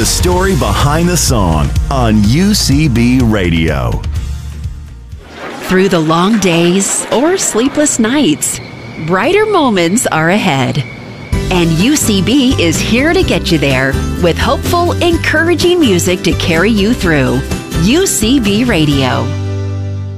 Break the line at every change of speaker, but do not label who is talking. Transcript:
the story behind the song on UCB Radio.
Through the long days or sleepless nights, brighter moments are ahead. And UCB is here to get you there with hopeful, encouraging music to carry you through. UCB Radio.